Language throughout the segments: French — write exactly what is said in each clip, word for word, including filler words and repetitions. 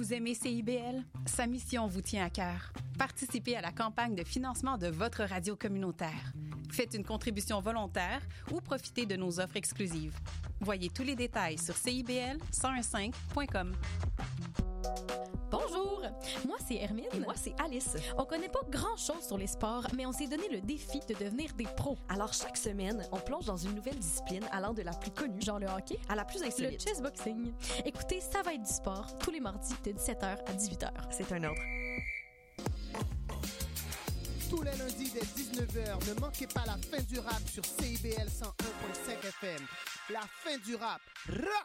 Vous aimez C I B L? Sa mission vous tient à cœur. Participez à la campagne de financement de votre radio communautaire. Faites une contribution volontaire ou profitez de nos offres exclusives. Voyez tous les détails sur C I B L cent quinze point com. Bonjour, moi c'est Hermine. Et moi c'est Alice. On connaît pas grand-chose sur les sports, mais on s'est donné le défi de devenir des pros. Alors chaque semaine, on plonge dans une nouvelle discipline allant de la plus connue, genre le hockey, à la plus insolite, le chessboxing. Écoutez, ça va être du sport tous les mardis de dix-sept heures à dix-huit heures. C'est un ordre. Tous les lundis dès dix-neuf heures, ne manquez pas la fin du rap sur C I B L cent un virgule cinq F M. La fin du rap. Rap!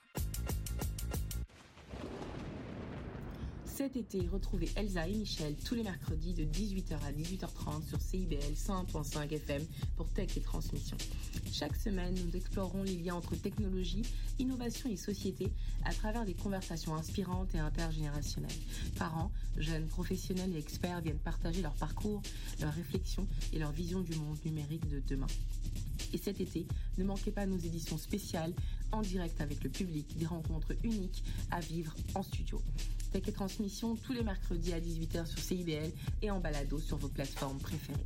Cet été, retrouvez Elsa et Michel tous les mercredis de dix-huit heures à dix-huit heures trente sur C I B L cent un virgule cinq F M pour Tech et Transmission. Chaque semaine, nous explorerons les liens entre technologie, innovation et société à travers des conversations inspirantes et intergénérationnelles. Parents, jeunes, professionnels et experts viennent partager leur parcours, leurs réflexions et leur vision du monde numérique de demain. Et cet été, ne manquez pas nos éditions spéciales en direct avec le public, des rencontres uniques à vivre en studio. Tech et Transmission tous les mercredis à dix-huit heures sur C I B L et en balado sur vos plateformes préférées.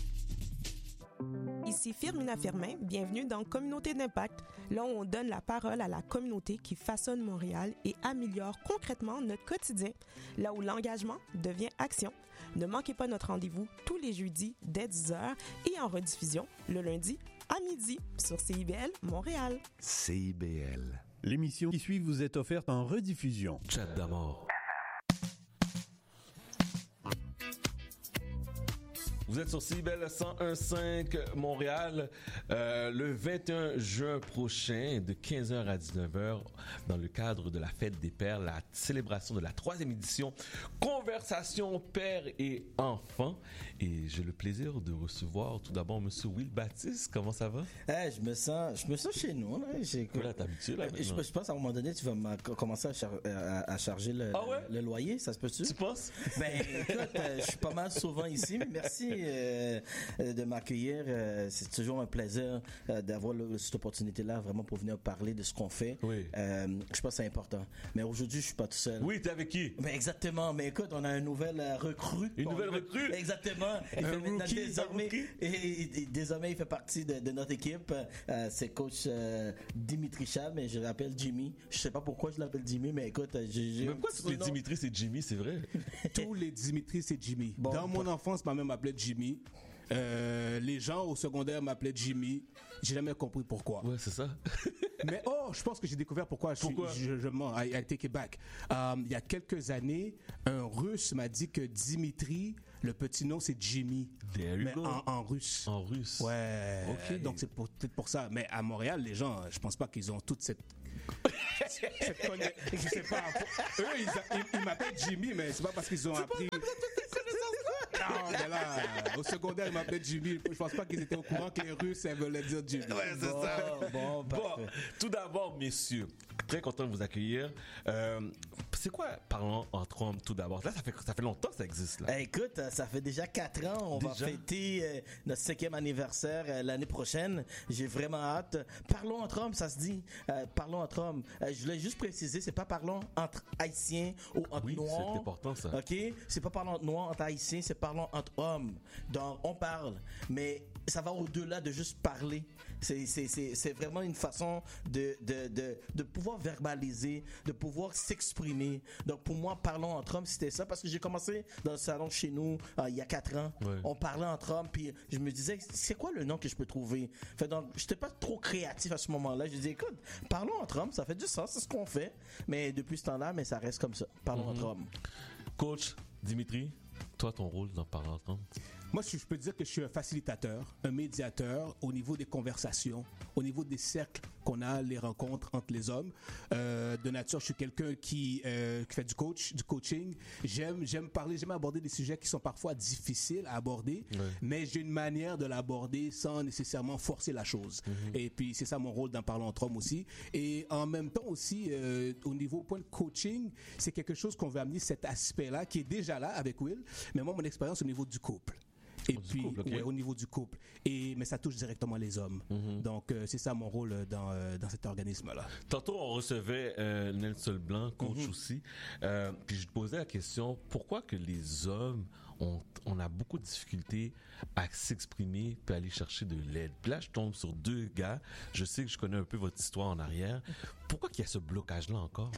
Ici Firmina Firmin, bienvenue dans Communauté d'impact, là où on donne la parole à la communauté qui façonne Montréal et améliore concrètement notre quotidien, là où l'engagement devient action. Ne manquez pas notre rendez-vous tous les jeudis dès dix heures et en rediffusion le lundi à midi sur C I B L Montréal. C I B L. L'émission qui suit vous est offerte en rediffusion. Chat d'amour. Vous êtes sur C I B L cent un virgule cinq Montréal euh, le vingt et un juin prochain de quinze heures à dix-neuf heures dans le cadre de la Fête des Pères, la célébration de la troisième édition Conversation Père et Enfants. Et j'ai le plaisir de recevoir tout d'abord Monsieur Will Baptiste. Comment ça va? Hey, je me sens, je me sens chez nous. Là. J'ai, là, t'es habitué, là, je, je pense à un moment donné, tu vas ma, commencer à, char, à, à charger le, ah ouais? le, le loyer. Ça se peut-tu? Tu penses? Ben, écoute, euh, je suis pas mal souvent ici, mais merci euh, de m'accueillir. Euh, c'est toujours un plaisir euh, d'avoir le, cette opportunité-là, vraiment pour venir parler de ce qu'on fait. Oui. Euh, je pense que c'est important. Mais aujourd'hui, je suis pas tout seul. Oui, t'es avec qui? Ben, exactement. Mais écoute, on a une nouvelle euh, recrue. Une nouvelle recrue? Exactement. Il un fait rookie, désormais, un rookie. Et, et, et, désormais, il fait partie de, de notre équipe. Euh, c'est coach euh, Dimitri Chab, mais je l'appelle Jimmy. Je sais pas pourquoi je l'appelle Jimmy, mais écoute, j'ai... j'ai mais pourquoi tu dis Dimitri, c'est Jimmy, c'est vrai? Tous les Dimitri, c'est Jimmy. Bon, dans mon enfance, ma mère m'appelait Jimmy. Euh, les gens au secondaire m'appelaient Jimmy. J'ai jamais compris pourquoi. Ouais, c'est ça. Mais oh, je pense que j'ai découvert pourquoi. Pourquoi? Je, je, je mens. I, I take it back. Um, il y a quelques années, un Russe m'a dit que Dimitri, le petit nom, c'est Jimmy. There you mais go. En, en russe. En russe. Ouais. Ok. Donc c'est pour, peut-être pour ça. Mais à Montréal, les gens, je pense pas qu'ils ont toute cette cette conna... Je sais pas. Eux, ils, ils, ils m'appellent Jimmy, mais c'est pas parce qu'ils ont c'est appris. Non, mais là, au secondaire, ils m'appelaient Jimmy. Je pense pas qu'ils étaient au courant que les Russes, elles veulent dire Jimmy. Ouais, c'est bon, ça. Bon, bon, tout d'abord, messieurs, très content de vous accueillir. Euh, c'est quoi Parlons entre hommes tout d'abord? Là, ça fait, ça fait longtemps que ça existe. Là. Eh, écoute, ça fait déjà quatre ans. On déjà? va fêter euh, notre cinquième anniversaire euh, l'année prochaine. J'ai vraiment hâte. Parlons entre hommes, ça se dit. Euh, parlons entre hommes. Euh, je voulais juste préciser, c'est pas parlons entre Haïtiens ou entre oui, Noirs. C'est important, ça. OK? C'est pas parlons entre Noirs, entre Haïtiens, c'est parlons entre hommes. Donc, on parle. Mais ça va au-delà de juste parler. C'est, c'est, c'est, c'est vraiment une façon de, de, de, de pouvoir verbaliser, de pouvoir s'exprimer. Donc, pour moi, parlons entre hommes, c'était ça. Parce que j'ai commencé dans le salon chez nous euh, il y a quatre ans. Ouais. On parlait entre hommes, puis je me disais, c'est quoi le nom que je peux trouver? Fait donc, j'étais pas trop créatif à ce moment-là. Je disais, écoute, parlons entre hommes, ça fait du sens, c'est ce qu'on fait. Mais depuis ce temps-là, mais ça reste comme ça. Parlons mm-hmm. entre hommes. Coach Dimitri, toi, ton rôle dans Parlons entre hommes? Moi, je peux dire que je suis un facilitateur, un médiateur au niveau des conversations, au niveau des cercles qu'on a, les rencontres entre les hommes. Euh, de nature, je suis quelqu'un qui, euh, qui fait du coach, du coaching. J'aime, j'aime parler, j'aime aborder des sujets qui sont parfois difficiles à aborder, ouais. mais j'ai une manière de l'aborder sans nécessairement forcer la chose. Mm-hmm. Et puis, c'est ça mon rôle dans Parlons entre hommes aussi. Et en même temps aussi, euh, au niveau point de coaching, c'est quelque chose qu'on veut amener cet aspect-là qui est déjà là avec Will. Mais moi, mon expérience au niveau du couple. Et du puis, couple, okay. ouais, au niveau du couple. Et, mais ça touche directement les hommes. Mm-hmm. Donc, euh, c'est ça mon rôle dans, euh, dans cet organisme-là. Tantôt, on recevait euh, Nelson Blanc, coach Mm-hmm. aussi. Euh, puis je te posais la question, pourquoi que les hommes, on, on a beaucoup de difficultés à s'exprimer puis aller chercher de l'aide? Puis là, je tombe sur deux gars. Je sais que je connais un peu votre histoire en arrière. Pourquoi qu'il y a ce blocage-là encore?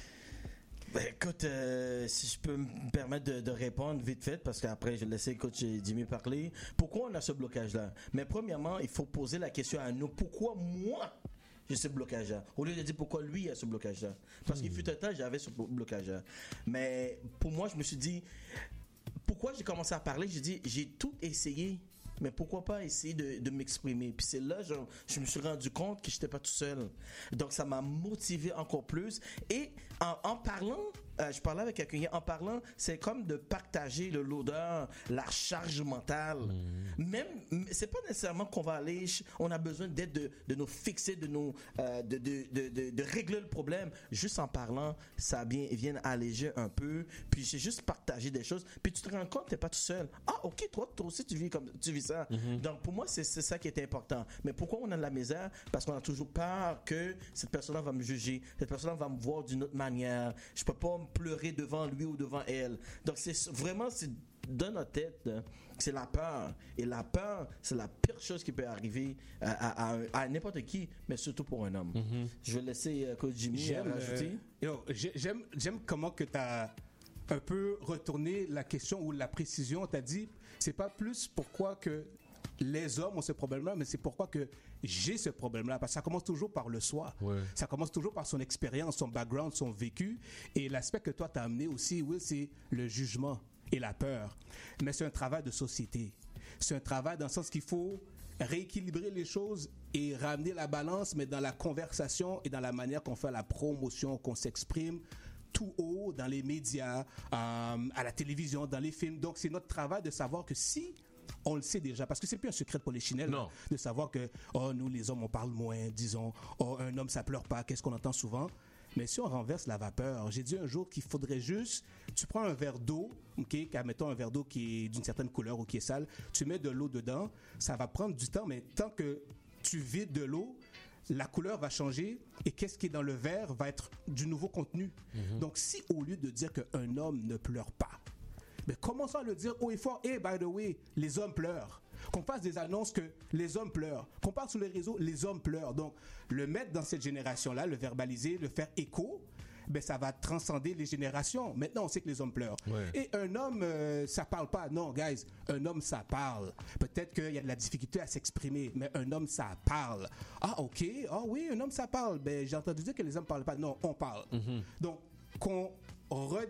Ben, écoute, euh, si je peux me permettre de, de répondre vite fait, parce qu'après je vais laisser coach Jimmy parler. Pourquoi on a ce blocage-là? Mais premièrement, il faut poser la question à nous. Pourquoi moi j'ai ce blocage-là? Au lieu de dire pourquoi lui a ce blocage-là. Parce qu'il fut un temps, j'avais ce blocage-là. Mais pour moi, je me suis dit, pourquoi j'ai commencé à parler? J'ai dit, j'ai tout essayé. Mais pourquoi pas essayer de, de m'exprimer? Puis c'est là, je, je me suis rendu compte que je n'étais pas tout seul. Donc ça m'a motivé encore plus. Et en, en parlant, euh, je parlais avec quelqu'un, en parlant, c'est comme de partager le lourdeur, la charge mentale. Mmh. Même, c'est pas nécessairement qu'on va aller, on a besoin d'aide de, de nous fixer, de nous, euh, de, de, de, de, de régler le problème. Juste en parlant, ça vient, vient alléger un peu. Puis c'est juste partager des choses. Puis tu te rends compte que t'es pas tout seul. Ah, ok, toi, toi aussi tu vis comme, tu vis ça. Mm-hmm. Donc pour moi c'est, c'est ça qui est important. Mais pourquoi on a de la misère? Parce qu'on a toujours peur que cette personne-là va me juger, cette personne-là va me voir d'une autre manière, je peux pas me pleurer devant lui ou devant elle. Donc c'est vraiment, c'est dans notre tête, c'est la peur. Et la peur, c'est la pire chose qui peut arriver à, à, à, à n'importe qui, mais surtout pour un homme. Mm-hmm. Je vais laisser euh, coach Jimmy j'aime, rajouter. Euh, yo, j'aime, j'aime comment que tu as un peu retourné la question ou la précision. Tu as dit, c'est pas plus pourquoi que les hommes ont ce problème-là, mais c'est pourquoi que j'ai ce problème-là. Parce que ça commence toujours par le soi. Ouais. Ça commence toujours par son expérience, son background, son vécu. Et l'aspect que toi, tu as amené aussi, oui, c'est le jugement et la peur. Mais c'est un travail de société. C'est un travail dans le sens qu'il faut rééquilibrer les choses et ramener la balance, mais dans la conversation et dans la manière qu'on fait la promotion, qu'on s'exprime tout haut dans les médias, euh, à la télévision, dans les films. Donc, c'est notre travail de savoir que si on le sait déjà, parce que c'est plus un secret de polichinelle hein, de savoir que oh, nous les hommes on parle moins, disons, oh, un homme ça pleure pas, qu'est-ce qu'on entend souvent. Mais si on renverse la vapeur, j'ai dit un jour qu'il faudrait juste, tu prends un verre d'eau, ok, mettons un verre d'eau qui est d'une certaine couleur ou qui est sale, tu mets de l'eau dedans, ça va prendre du temps, mais tant que tu vides de l'eau, la couleur va changer et qu'est-ce qui est dans le verre va être du nouveau contenu. Mm-hmm. Donc si au lieu de dire qu'un homme ne pleure pas, mais commençons à le dire haut et fort. Hey, by the way, les hommes pleurent. Qu'on fasse des annonces que les hommes pleurent. Qu'on parle sur les réseaux, les hommes pleurent. Donc, le mettre dans cette génération-là, le verbaliser, le faire écho, ben ça va transcender les générations. Maintenant, on sait que les hommes pleurent. Ouais. Et un homme, euh, ça parle pas. Non, guys, un homme, ça parle. Peut-être qu'il y a de la difficulté à s'exprimer, mais un homme, ça parle. Ah, ok. Ah oui, un homme, ça parle. Ben, j'ai entendu dire que les hommes parlent pas. Non, on parle. Mm-hmm. Donc, qu'on re...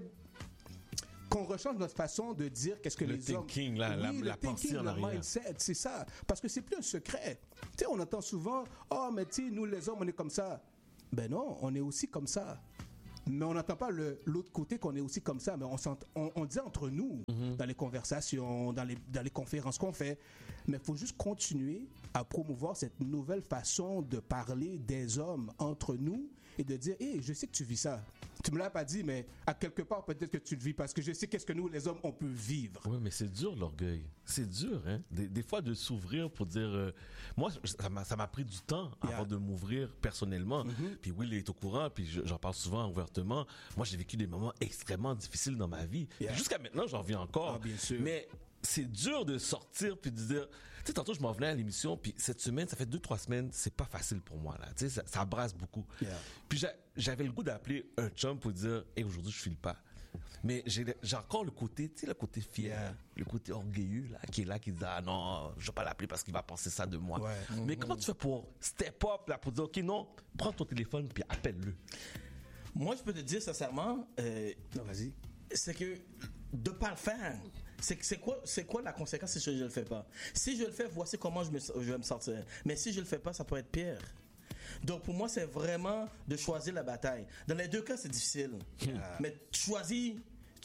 qu'on rechange notre façon de dire qu'est-ce que le les thinking, hommes... La, oui, la, la thinking, pensée en arrière. le mindset, c'est ça. Parce que c'est plus un secret. Tu sais, on entend souvent, « Oh, mais tu sais, nous les hommes, on est comme ça. » Ben non, on est aussi comme ça. Mais on n'entend pas le, l'autre côté qu'on est aussi comme ça. Mais on, on, on dit entre nous, mm-hmm. dans les conversations, dans les, dans les conférences qu'on fait. Mais il faut juste continuer à promouvoir cette nouvelle façon de parler des hommes entre nous et de dire, hé, hey, je sais que tu vis ça. Tu me l'as pas dit, mais à quelque part, peut-être que tu le vis parce que je sais qu'est-ce que nous, les hommes, on peut vivre. Oui, mais c'est dur, l'orgueil. C'est dur, hein. Des, des fois, de s'ouvrir pour dire... Euh, moi, ça m'a, ça m'a pris du temps yeah. avant de m'ouvrir personnellement. Mm-hmm. Puis Will est au courant, puis j'en parle souvent ouvertement. Moi, j'ai vécu des moments extrêmement difficiles dans ma vie. Yeah. Jusqu'à maintenant, j'en vis encore. Ah, bien sûr. Mais c'est dur de sortir puis de dire... Tu sais, tantôt, je m'en venais à l'émission, puis cette semaine, ça fait deux, trois semaines, c'est pas facile pour moi, là. Tu sais, ça, ça brasse beaucoup. Yeah. Puis j'a, j'avais le goût d'appeler un chum pour dire, hé, hey, aujourd'hui, je file pas. Mais j'ai, j'ai encore le côté, tu sais, le côté fier, yeah. le côté orgueilleux, là, qui est là, qui dit, ah non, je vais pas l'appeler parce qu'il va penser ça de moi. Ouais. Mais mm-hmm. comment tu fais pour step up, là, pour dire, ok, non, prends ton téléphone, puis appelle-le. Moi, je peux te dire sincèrement, euh, non, vas-y. C'est que de pas le faire, c'est, c'est, quoi, c'est quoi la conséquence si je ne le fais pas? Si je le fais, voici comment je, me, je vais me sortir. Mais si je le fais pas, ça peut être pire. Donc pour moi, c'est vraiment de choisir la bataille. Dans les deux cas, c'est difficile. Yeah. Mais choisis,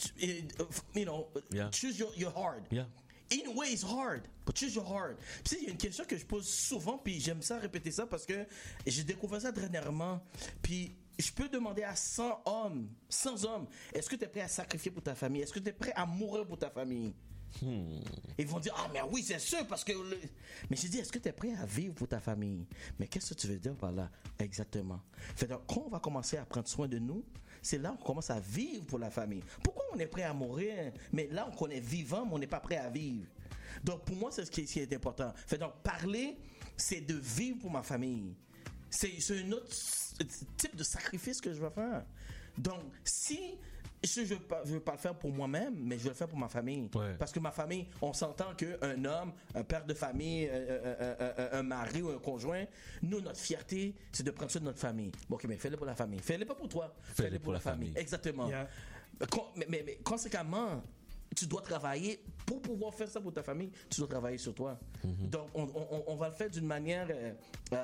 you know, yeah. choose your, your hard. Yeah. In a way, it's hard, but choose your hard. Puis il y a une question que je pose souvent, puis j'aime ça répéter ça parce que j'ai découvert ça dernièrement. Puis je peux demander à cent hommes, cent hommes, est-ce que tu es prêt à sacrifier pour ta famille? Est-ce que tu es prêt à mourir pour ta famille? Hmm. Ils vont dire, ah, mais oui, c'est sûr, parce que... Le... Mais j'ai dit, est-ce que tu es prêt à vivre pour ta famille? Mais qu'est-ce que tu veux dire par là? Exactement. Fait donc, quand on va commencer à prendre soin de nous, c'est là qu'on commence à vivre pour la famille. Pourquoi on est prêt à mourir? Mais là, on est vivant, mais on n'est pas prêt à vivre. Donc, pour moi, c'est ce qui est, ce qui est important. Fait donc, parler, c'est de vivre pour ma famille. C'est, c'est un autre type de sacrifice que je vais faire. Donc, si... Je ne veux, veux pas le faire pour moi-même, mais je veux le faire pour ma famille. Ouais. Parce que ma famille, on s'entend qu'un homme, un père de famille, un, un, un, un mari ou un conjoint, nous, notre fierté, c'est de prendre soin de notre famille. Bon, ok, mais fais-le pour la famille. Fais-le pas pour toi. Fais-le, Fais-le pour, pour la famille. famille. Exactement. Yeah. Mais, mais, mais conséquemment, tu dois travailler pour pouvoir faire ça pour ta famille. Tu dois travailler sur toi. Mm-hmm. Donc, on, on, on va le faire d'une manière... Euh,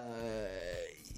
euh,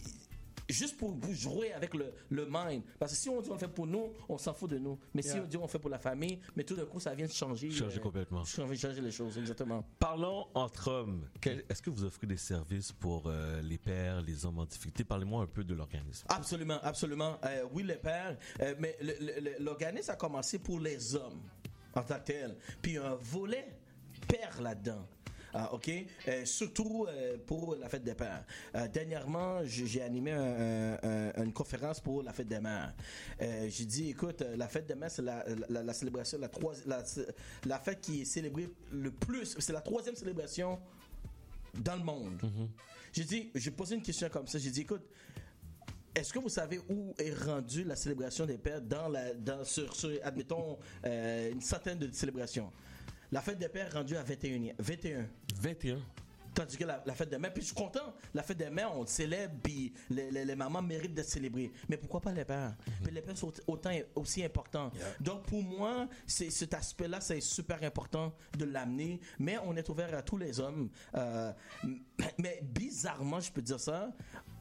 juste pour, pour jouer avec le, le mind. Parce que si on dit on le fait pour nous, on s'en fout de nous. Mais yeah. si on dit on le fait pour la famille, mais tout d'un coup, ça vient de changer. Changer euh, complètement. Changer, changer les choses, exactement. Parlons entre hommes. Quel, est-ce que vous offrez des services pour euh, les pères, les hommes en difficulté? Parlez-moi un peu de l'organisme. Absolument, absolument. Euh, oui, les pères. Euh, mais le, le, l'organisme a commencé pour les hommes en tant que tel. Puis un volet père là-dedans. Ah, ok. Euh, surtout euh, pour la fête des pères. Euh, dernièrement, j'ai animé un, un, une conférence pour la fête des mères. Euh, j'ai dit, écoute, la fête des mères, c'est la, la, la célébration, la, trois, la, la fête qui est célébrée le plus. C'est la troisième célébration dans le monde. Mm-hmm. J'ai dit, j'ai posé une question comme ça. J'ai dit, écoute, est-ce que vous savez où est rendue la célébration des pères dans la, dans, sur, sur admettons, euh, une centaine de célébrations? La fête des pères est rendue à vingt et un. vingt et un. vingt et un. Tandis que la, la fête des mères, puis je suis content, la fête des mères, on le célèbre, puis les, les, les mamans méritent d'être célébrées. Mais pourquoi pas les pères? Mm-hmm. Puis les pères sont autant aussi importants. Yeah. Donc pour moi, c'est, cet aspect-là, c'est super important de l'amener, mais on est ouvert à tous les hommes. Euh, mais bizarrement, je peux dire ça,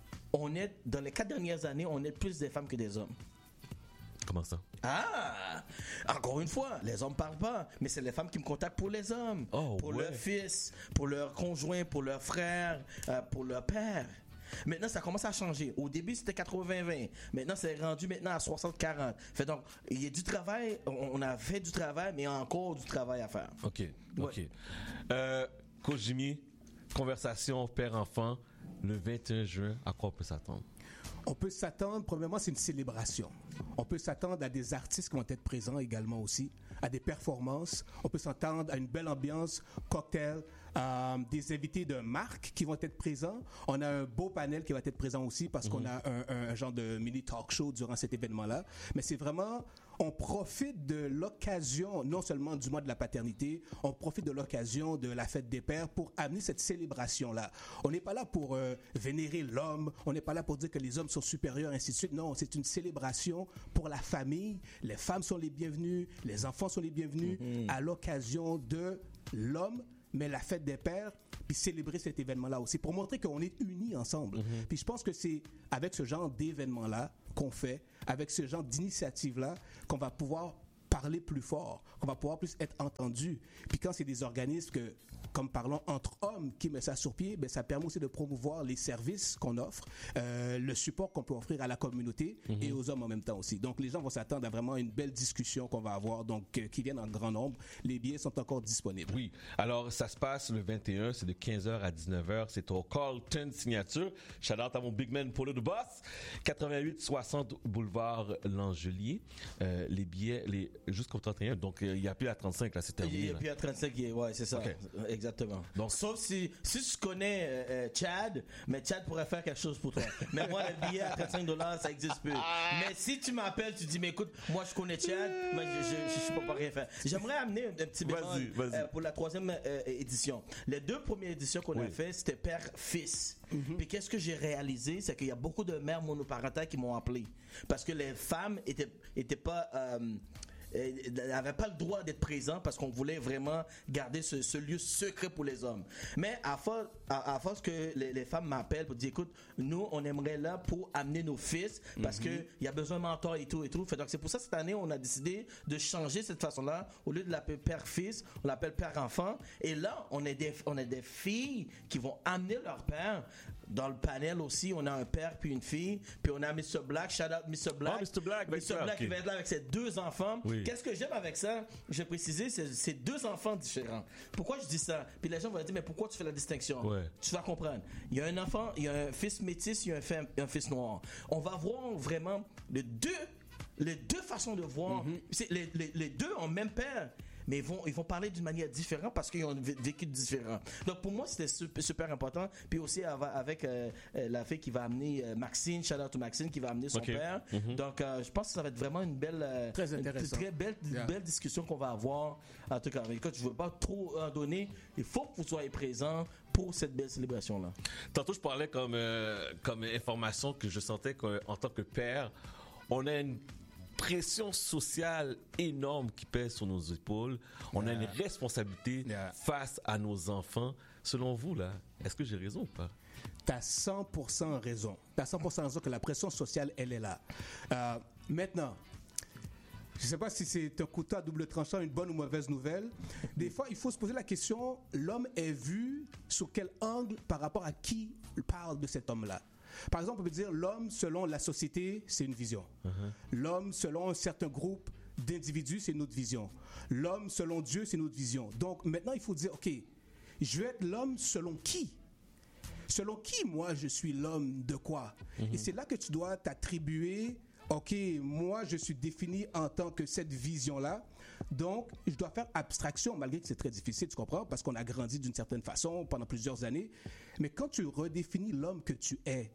on est, dans les quatre dernières années, on est plus des femmes que des hommes. Comment ça? Ah! Encore une fois, les hommes parlent pas, mais c'est les femmes qui me contactent pour les hommes. Oh, pour ouais. leur fils, pour leur conjoint, pour leur frère, euh, pour leur père. Maintenant, ça commence à changer. Au début, c'était quatre-vingts vingt. Maintenant, c'est rendu maintenant à soixante quarante. Fait donc, il y a du travail. On a fait du travail, mais il y a encore du travail à faire. OK. Ouais. OK. Euh, Coach Jimmy, conversation père-enfant, le vingt et un juin, à quoi on peut s'attendre? On peut s'attendre, premièrement, c'est une célébration. On peut s'attendre à des artistes qui vont être présents également aussi, à des performances. On peut s'attendre à une belle ambiance, cocktail, euh, des invités de marque qui vont être présents. On a un beau panel qui va être présent aussi parce mm-hmm. qu'on a un, un, un genre de mini talk show durant cet événement-là. Mais c'est vraiment, on profite de l'occasion, non seulement du mois de la paternité, on profite de l'occasion de la fête des pères pour amener cette célébration-là. On n'est pas là pour euh, vénérer l'homme, on n'est pas là pour dire que les hommes sont supérieurs, ainsi de suite. Non, c'est une célébration pour la famille. Les femmes sont les bienvenues, les enfants sont les bienvenus mm-hmm. à l'occasion de l'homme, mais la fête des pères, puis célébrer cet événement-là aussi, pour montrer qu'on est unis ensemble. Mm-hmm. Puis je pense que c'est avec ce genre d'événement-là qu'on fait, avec ce genre d'initiative-là, qu'on va pouvoir parler plus fort, qu'on va pouvoir plus être entendu. Puis quand c'est des organismes que, comme parlons entre hommes qui mettent ça sur pied, ben ça permet aussi de promouvoir les services qu'on offre, euh, le support qu'on peut offrir à la communauté mm-hmm. et aux hommes en même temps aussi. Donc les gens vont s'attendre à vraiment une belle discussion qu'on va avoir, donc euh, qui viennent en grand nombre. Les billets sont encore disponibles. Oui. Alors ça se passe le vingt et un, c'est de quinze heures à dix-neuf heures, c'est au Carlton Signature. Shout out à mon big man Polo de Boss, quatre-vingt-huit soixante boulevard Langelier. Euh, les billets, les jusqu'au trente et un, donc il euh, n'y a plus à trente-cinq là, c'est terminé. Il n'y a plus à trente-cinq, ouais, c'est ça. Okay. Exactement. Donc, sauf si, si tu connais euh, Chad, mais Chad pourrait faire quelque chose pour toi. Mais moi, le billet à trente-cinq dollars, ça existe plus. Mais si tu m'appelles, tu dis, mais écoute, moi je connais Chad, mais je ne suis pas rien faire. J'aimerais amener un, un petit bémol euh, pour la troisième euh, édition. Les deux premières éditions qu'on oui. a fait, c'était père-fils. Mm-hmm. Puis qu'est-ce que j'ai réalisé, c'est qu'il y a beaucoup de mères monoparentales qui m'ont appelé. Parce que les femmes étaient, étaient pas... Euh, n'avait pas le droit d'être présent parce qu'on voulait vraiment garder ce, ce lieu secret pour les hommes. Mais à force, à, à force que les, les femmes m'appellent pour dire, écoute, nous, on aimerait là pour amener nos fils parce mm-hmm. qu'il y a besoin de mentor et tout et tout. Fait, donc, c'est pour ça, cette année, on a décidé de changer cette façon-là. Au lieu de l'appeler père-fils, on l'appelle père-enfant. Et là, on est des, on est des filles qui vont amener leur père dans le panel aussi, on a un père puis une fille, puis on a mister Black, shout out mister Black. Oh, mister Black, mister Black okay. qui va être là avec ses deux enfants. Oui. Qu'est-ce que j'aime avec ça? Je vais préciser, c'est, c'est deux enfants différents. Pourquoi je dis ça? Puis les gens vont dire, mais pourquoi tu fais la distinction? Ouais. Tu vas comprendre. Il y a un enfant, il y a un fils métis, il y a un, femme, un fils noir. On va voir vraiment les deux, les deux façons de voir. Mm-hmm. C'est les, les, les deux ont même père. Mais ils vont, ils vont parler d'une manière différente parce qu'ils ont vécu différent. Donc pour moi, c'était super, super important. Puis aussi avec euh, la fille qui va amener euh, Maxine, shout out to Maxine, qui va amener son okay. père. Mm-hmm. Donc euh, je pense que ça va être vraiment une belle, euh, très intéressant. Une très belle, yeah. belle discussion qu'on va avoir. En tout cas, écoute, je ne veux pas trop en donner. Il faut que vous soyez présents pour cette belle célébration-là. Tantôt, je parlais comme, euh, comme information que je sentais qu'en tant que père, on a une pression sociale énorme qui pèse sur nos épaules. On yeah. a une responsabilité yeah. face à nos enfants. Selon vous, là, est-ce que j'ai raison ou pas? Tu as cent pour cent raison. Tu as cent pour cent raison que la pression sociale, elle est là. Euh, maintenant, je ne sais pas si c'est un couteau à double tranchant, une bonne ou mauvaise nouvelle. Des fois, il faut se poser la question, l'homme est vu sous quel angle par rapport à qui parle de cet homme-là? Par exemple, on peut dire l'homme selon la société, c'est une vision. Uh-huh. L'homme selon un certain groupe d'individus, c'est une autre vision. L'homme selon Dieu, c'est une autre vision. Donc maintenant, il faut dire, OK, je vais être l'homme selon qui? Selon qui, moi, je suis l'homme de quoi? Uh-huh. Et c'est là que tu dois t'attribuer, OK, moi, je suis défini en tant que cette vision-là. Donc, je dois faire abstraction, malgré que c'est très difficile, tu comprends? Parce qu'on a grandi d'une certaine façon pendant plusieurs années. Mais quand tu redéfinis l'homme que tu es,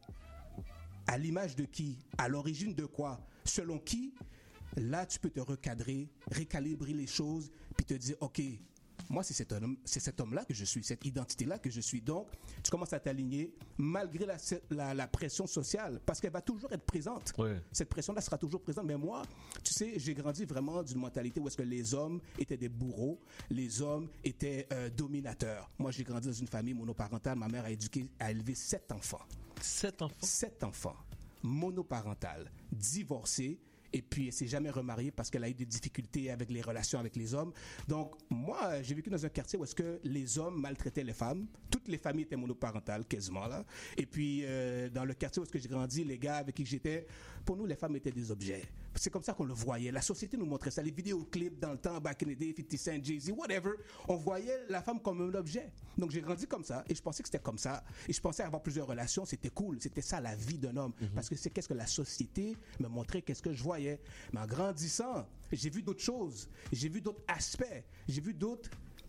à l'image de qui? À l'origine de quoi? Selon qui? Là, tu peux te recadrer, récalibrer les choses, puis te dire, OK, moi, c'est cet homme, c'est cet homme-là que je suis, cette identité-là que je suis. Donc, tu commences à t'aligner malgré la, la, la pression sociale, parce qu'elle va toujours être présente. Ouais. Cette pression-là sera toujours présente. Mais moi, tu sais, j'ai grandi vraiment d'une mentalité où est-ce que les hommes étaient des bourreaux, les hommes étaient euh, dominateurs. Moi, j'ai grandi dans une famille monoparentale. Ma mère a éduqué, a élevé sept enfants. Sept enfants? Sept enfants. Monoparentales, divorcés. Et puis, elle s'est jamais remariée parce qu'elle a eu des difficultés avec les relations avec les hommes. Donc, moi, j'ai vécu dans un quartier où est-ce que les hommes maltraitaient les femmes. Toutes les familles étaient monoparentales, quasiment, là. Et puis, euh, dans le quartier où est-ce que j'ai grandi, les gars avec qui j'étais, pour nous, les femmes étaient des objets. C'est comme ça qu'on le voyait. La société nous montrait ça. Les vidéoclips dans le temps, back in the day, fifty Cent, Jay-Z, whatever, on voyait la femme comme un objet. Donc, j'ai grandi comme ça et je pensais que c'était comme ça. Et je pensais avoir plusieurs relations. C'était cool. C'était ça, la vie d'un homme. Mm-hmm. Parce que c'est qu'est-ce que la société me montrait, qu'est-ce que je voyais. Mais en grandissant, j'ai vu d'autres choses. J'ai vu d'autres aspects. J'ai vu d'autres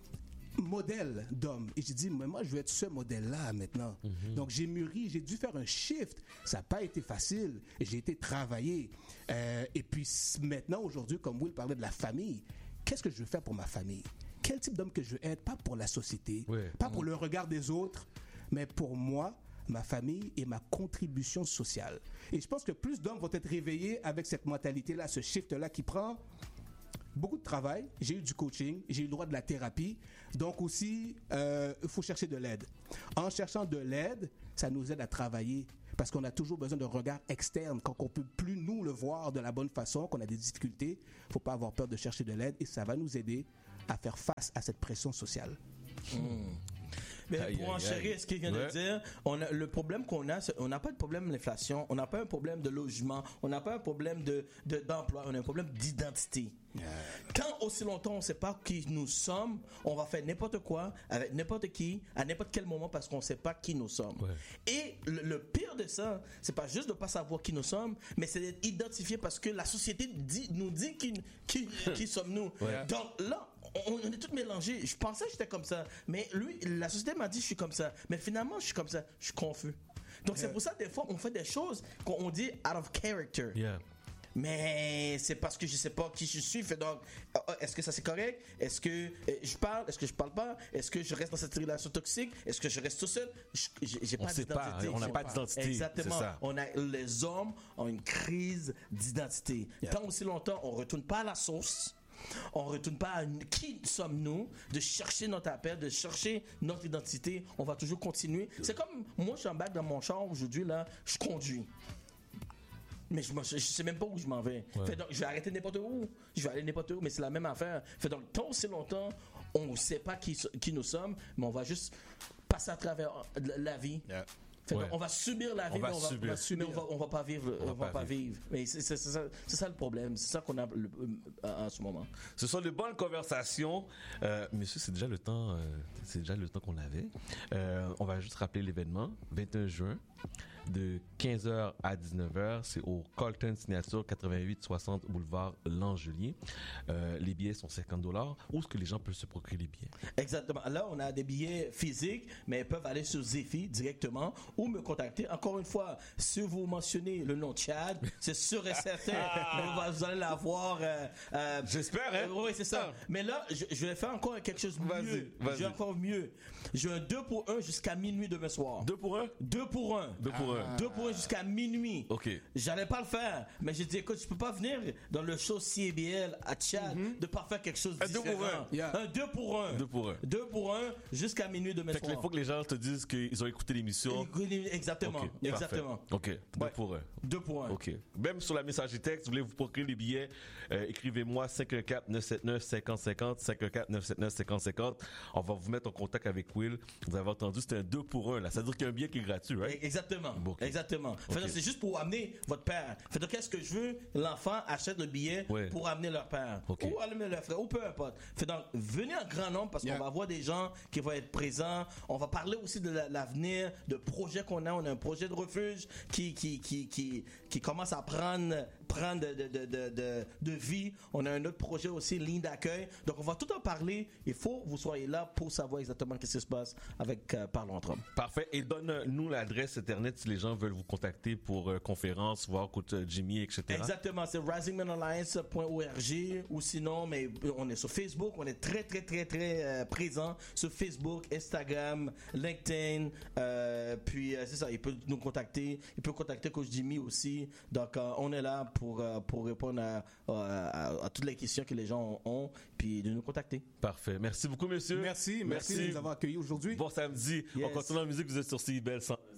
modèle d'homme. Et j'ai dit, mais moi, je veux être ce modèle-là maintenant. Mm-hmm. Donc, j'ai mûri, j'ai dû faire un shift. Ça n'a pas été facile. Et j'ai été travaillé. Euh, et puis, maintenant, aujourd'hui, comme Will parlait de la famille, qu'est-ce que je veux faire pour ma famille? Quel type d'homme que je veux être? Pas pour la société, ouais. pas pour le regard des autres, mais pour moi, ma famille et ma contribution sociale. Et je pense que plus d'hommes vont être réveillés avec cette mentalité-là, ce shift-là qui prend beaucoup de travail. J'ai eu du coaching, j'ai eu le droit de la thérapie. Donc aussi, euh, il faut chercher de l'aide. En cherchant de l'aide, ça nous aide à travailler parce qu'on a toujours besoin d'un regard externe. Quand on ne peut plus nous le voir de la bonne façon, qu'on a des difficultés, il ne faut pas avoir peur de chercher de l'aide et ça va nous aider à faire face à cette pression sociale. Mmh. Mais aïe, pour enchérir ce qu'il vient ouais. de dire, on a, le problème qu'on a, on n'a pas de problème d'inflation, on n'a pas un problème de logement, on n'a pas un problème de, de, d'emploi, on a un problème d'identité. Yeah. Quand aussi longtemps on ne sait pas qui nous sommes, on va faire n'importe quoi, avec n'importe qui, à n'importe quel moment parce qu'on ne sait pas qui nous sommes. Ouais. Et le, le pire de ça, c'est pas juste de ne pas savoir qui nous sommes, mais c'est d'être identifié parce que la société dit, nous dit qui, qui, qui sommes-nous. Ouais. Donc là, on, on est tous mélangés. Je pensais que j'étais comme ça, mais lui, la société m'a dit je suis comme ça, mais finalement je suis comme ça, je suis confus. Donc yeah. c'est pour ça des fois on fait des choses qu'on dit out of character. Yeah. Mais c'est parce que je sais pas qui je suis. Fait donc, est-ce que ça c'est correct? Est-ce que je parle? Est-ce que je parle pas? Est-ce que je reste dans cette relation toxique? Est-ce que je reste tout seul? J'ai, j'ai pas on d'identité. Pas, on n'a pas d'identité. Exactement. C'est ça. On a, les hommes ont une crise d'identité. Yeah. Tant aussi longtemps, on retourne pas à la source. On ne retourne pas à qui sommes-nous, de chercher notre appel, de chercher notre identité. On va toujours continuer. C'est comme moi, je suis en bac dans mon char aujourd'hui, là, je conduis. Mais je ne sais même pas où je m'en vais. Ouais. Fait donc, je vais arrêter n'importe où. Je vais aller n'importe où, mais c'est la même affaire. Fait donc, tant aussi longtemps, on ne sait pas qui, qui nous sommes, mais on va juste passer à travers la vie. Yeah. Fait Ouais. On va subir la vie, On va mais on va, subir. on va subir, mais on va, on va pas vivre. On On va va pas pas vivre. Mais c'est, c'est, c'est, ça, c'est ça le problème. C'est ça qu'on a le, euh, en ce moment. Ce sont de bonnes conversations. Euh, messieurs, c'est déjà le temps, euh, c'est déjà le temps qu'on avait. Euh, on va juste rappeler l'événement. vingt et un juin, de quinze heures à dix-neuf heures. C'est au Carlton Signature, quatre-vingt-huit soixante boulevard Langelier. Euh, les billets sont cinquante dollars. Où est-ce que les gens peuvent se procurer les billets? Exactement. Là, on a des billets physiques, mais ils peuvent aller sur Zephy directement ou me contacter. Encore une fois, si vous mentionnez le nom Chad, c'est sûr et certain. Ah. Vous allez l'avoir. Euh, euh, J'espère, hein? Euh, oui, c'est ça. Ah. Mais là, je, je vais faire encore quelque chose de vas-y, mieux. Vas-y. Je vais encore mieux. J'ai un deux pour un jusqu'à minuit demain soir. deux pour un? deux pour un. deux pour un. deux pour un jusqu'à minuit. OK. J'allais pas le faire, mais j'ai dit, écoute, je peux pas venir dans le show C B L à Tchad mm-hmm. de pas faire quelque chose de un différent. deux pour un. Yeah. Un deux pour un. deux pour un. deux pour un jusqu'à minuit demain soir. Il faut que les gens te disent qu'ils ont écouté l'émission. Exactement. Okay, exactement. OK. deux ouais. pour un. deux pour un. OK. Même sur la messagerie texte, vous voulez vous procurer les billets, euh, écrivez-moi cinq un quatre neuf sept neuf cinq zéro cinq zéro, cinq un quatre neuf sept neuf cinq zéro cinq zéro. On va vous mettre en contact avec Will. Vous avez entendu, c'est un deux pour un là. Ça veut dire qu'il y a un billet qui est gratuit, right? Exactement. Bon, okay. Exactement. Okay. Fait, c'est juste pour amener votre père. Fait donc, qu'est-ce que je veux? L'enfant achète le billet ouais. pour amener leur père. Okay. Ou amener leur frère, ou peu importe. Fait donc, venez en grand nombre parce yeah. qu'on va voir des gens qui vont être présents. On va parler aussi de l'avenir, de projets qu'on a. On a un projet de refuge qui, qui, qui, qui, qui commence à prendre, prendre de, de, de, de, de, de vie. On a un autre projet aussi, ligne d'accueil. Donc, on va tout en parler. Il faut que vous soyez là pour savoir exactement ce qui se passe avec euh, Parlons entre hommes. Parfait. Et donne-nous l'adresse Internet si les gens veulent vous contacter pour euh, conférence, voir écoute Jimmy, et cetera. Exactement. C'est rising men alliance point org ou sinon, mais on est sur Facebook. On est très, très, très, très euh, présent sur Facebook, Instagram, LinkedIn. Euh, puis, euh, c'est ça. Il peut nous contacter. Il peut contacter Coach Jimmy aussi. Donc, euh, on est là pour, euh, pour répondre à, à, à, à toutes les questions que les gens ont, puis de nous contacter. Parfait. Merci beaucoup, monsieur. Merci. Merci, merci de nous avoir accueillis aujourd'hui. Bon samedi. Yes. On continue la musique. Vous êtes sur C I B L cent.